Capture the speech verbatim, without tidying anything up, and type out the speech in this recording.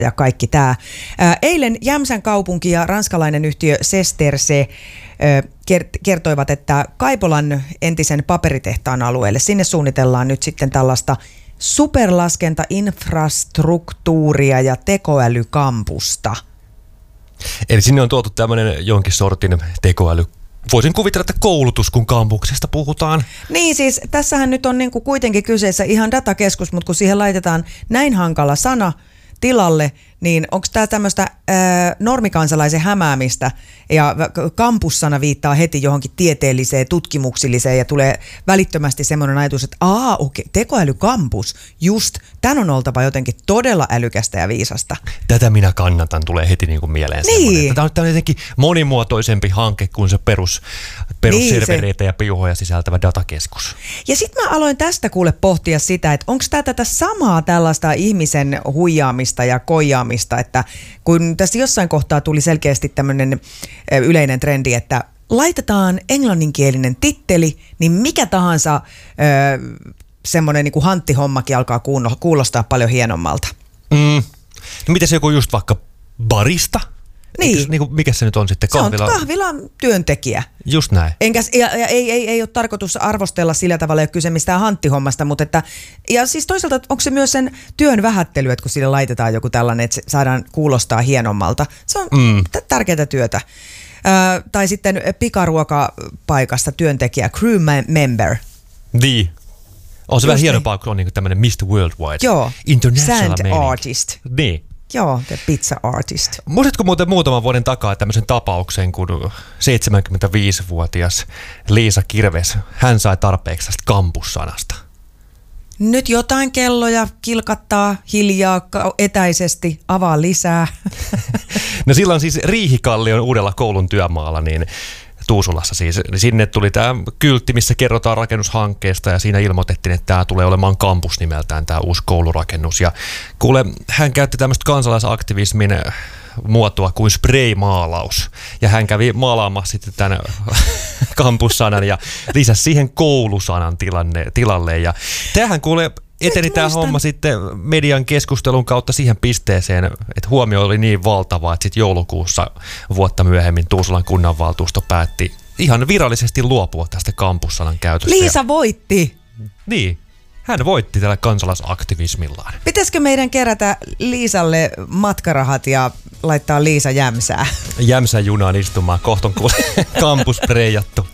ja kaikki tämä. Eilen Jämsän kaupunki ja ranskalainen yhtiö Sesterse kertoivat, että Kaipolan entisen paperitehtaan alueelle, sinne suunnitellaan nyt sitten tällaista superlaskentainfrastruktuuria ja tekoälykampusta. Eli sinne on tuotu tämmöinen jonkin sortin tekoäly. Voisin kuvitella, että koulutus, kun kampuksesta puhutaan. Niin siis, tässähän nyt on niinku kuitenkin kyseessä ihan datakeskus, mutta kun siihen laitetaan näin hankala sana tilalle, niin onko tämä tämmöistä normikansalaisen hämäämistä ja kampussana viittaa heti johonkin tieteelliseen, tutkimuksilliseen ja tulee välittömästi semmoinen ajatus, että aa okei, tekoälykampus, just, tän on oltava jotenkin todella älykästä ja viisasta. Tätä minä kannatan, tulee heti niin kuin mieleen niin. semmoinen. Tämä on jotenkin monimuotoisempi hanke kuin se perus, perusservereitä niin ja piuhoja sisältävä datakeskus. Ja sitten mä aloin tästä kuule pohtia sitä, että onko tämä tätä samaa tällaista ihmisen huijaamista ja koijaamista, että kun tässä jossain kohtaa tuli selkeästi tämmöinen yleinen trendi, että laitetaan englanninkielinen titteli, niin mikä tahansa ö, semmoinen niin kuin hanttihommakin alkaa kuulostaa paljon hienommalta. Mm. No miten se joku just vaikka barista? Niin. Eikö, niin kuin, mikä se nyt on sitten? Kahvila? Se on kahvilan työntekijä. Just näin. Enkä, ja, ja ei, ei, ei ole tarkoitus arvostella sillä tavalla, ei ole kyse mistään hanttihommasta, mutta että, ja siis toisaalta onko se myös sen työn vähättely, että kun sille laitetaan joku tällainen, että se saadaan kuulostaa hienommalta. Se on mm. t- tärkeää työtä. Ö, tai sitten pikaruokapaikasta työntekijä, crew member. Niin. On se just vähän hienompaa, kun on niin tämmöinen mister Worldwide. Joo, international sand meininki. artist. Niin. Joo, the pizza artist. Muistatko muuten muutaman vuoden takaa tämmöisen tapauksen, kun seitsemänkymmentäviisivuotias Liisa Kirves, hän sai tarpeeksi tästä kampussanasta? Nyt jotain kelloja kilkattaa hiljaa, etäisesti, avaa lisää. No silloin siis Riihikallion uudella koulun työmaalla, niin Tuusulassa siis. Sinne tuli tämä kyltti, missä kerrotaan rakennushankkeesta ja siinä ilmoitettiin, että tämä tulee olemaan kampus nimeltään, tämä uusi koulurakennus. Ja kuule, hän käytti tämmöistä kansalaisaktivismin muotoa kuin spray-maalaus. Ja hän kävi maalaamassa sitten tämän kampussanan ja lisäsi siihen koulusanan tilanne, tilalle. Ja tämähän kuule eteni tämä homma sitten median keskustelun kautta siihen pisteeseen, että huomio oli niin valtava, että sitten joulukuussa vuotta myöhemmin Tuusulan kunnanvaltuusto päätti ihan virallisesti luopua tästä kampussanan käytöstä. Liisa voitti! Niin, hän voitti tällä kansalaisaktivismillaan. Pitäisikö meidän kerätä Liisalle matkarahat ja laittaa Liisa Jämsää? Jämsän junaan istumaan, kohta on kuule kampus preijattu.